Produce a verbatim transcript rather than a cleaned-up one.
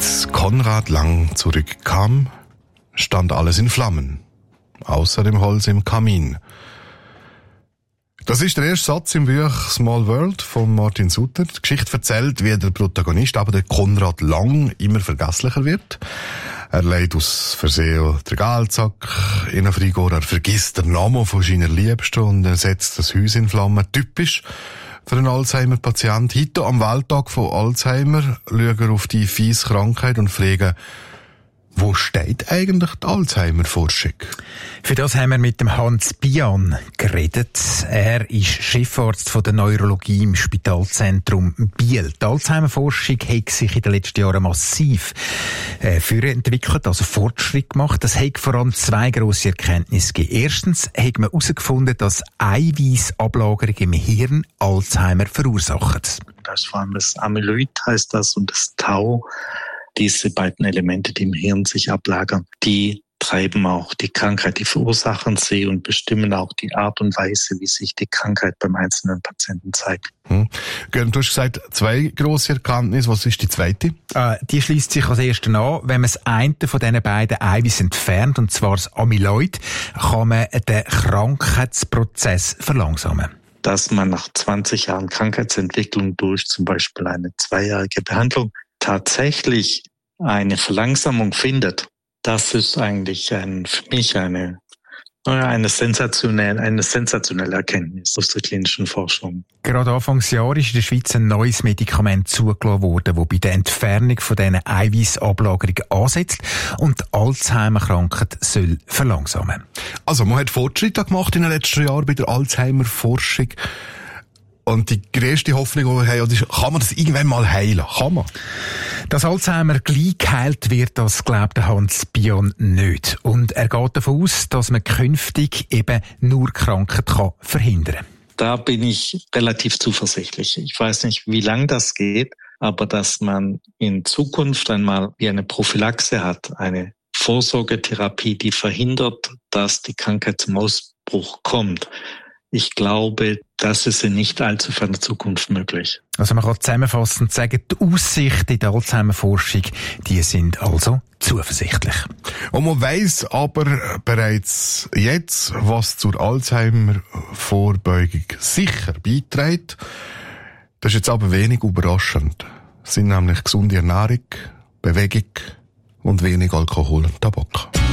Als Konrad Lang zurückkam, stand alles in Flammen, außer dem Holz im Kamin. Das ist der erste Satz im Buch Small World von Martin Suter. Die Geschichte erzählt, wie der Protagonist, aber der Konrad Lang, immer vergesslicher wird. Er legt aus Versehen den Geldsack in einen Frigor, er vergisst den Namen von seiner Liebsten und er setzt das Haus in Flammen. Typisch für einen Alzheimer-Patient. Heute am Welttag von Alzheimer schauen wir auf die fiese Krankheit und fragen, wo steht eigentlich die Alzheimer-Forschung? Für das haben wir mit dem Hans Bian geredet. Er ist Chefarzt von der Neurologie im Spitalzentrum Biel. Die Alzheimer-Forschung hat sich in den letzten Jahren massiv äh, vorentwickelt, also Fortschritt gemacht. Das hat vor allem zwei grosse Erkenntnisse gegeben. Erstens hat man herausgefunden, dass Eiweißablagerungen im Hirn Alzheimer verursachen. Das ist vor allem das Amyloid, heißt das, und das Tau. Diese beiden Elemente, die im Hirn sich ablagern, die treiben auch die Krankheit, die verursachen sie und bestimmen auch die Art und Weise, wie sich die Krankheit beim einzelnen Patienten zeigt. Hm. Du hast gesagt, zwei grosse Erkenntnisse. Was ist die zweite? Äh, die schließt sich als erste an. Wenn man das eine von diesen beiden Eiweiß entfernt, und zwar das Amyloid, kann man den Krankheitsprozess verlangsamen. Dass man nach zwanzig Jahren Krankheitsentwicklung durch zum Beispiel eine zweijährige Behandlung tatsächlich eine Verlangsamung findet, das ist eigentlich ein, für mich eine, eine sensationelle, eine sensationelle Erkenntnis aus der klinischen Forschung. Gerade Anfangsjahr ist in der Schweiz ein neues Medikament zugelassen worden, das bei der Entfernung von diesen Eiweißablagerungen ansetzt und die Alzheimer-Krankheit soll verlangsamen. Also, man hat Fortschritte gemacht in den letzten Jahren bei der Alzheimer-Forschung. Und die grösste Hoffnung, die wir haben, ist, kann man das irgendwann mal heilen? Kann man? Dass Alzheimer gleich geheilt wird, das glaubt Hans Bian nicht. Und er geht davon aus, dass man künftig eben nur Krankheit kann verhindern kann. Da bin ich relativ zuversichtlich. Ich weiß nicht, wie lang das geht, aber dass man in Zukunft einmal wie eine Prophylaxe hat, eine Vorsorgetherapie, die verhindert, dass die Krankheit zum Ausbruch kommt. Ich glaube, das ist in nicht allzu ferner Zukunft möglich. Also man kann zusammenfassend sagen, die Aussichten in der Alzheimer-Forschung, die sind also zuversichtlich. Und man weiss aber bereits jetzt, was zur Alzheimer-Vorbeugung sicher beiträgt. Das ist jetzt aber wenig überraschend. Es sind nämlich gesunde Ernährung, Bewegung und wenig Alkohol und Tabak.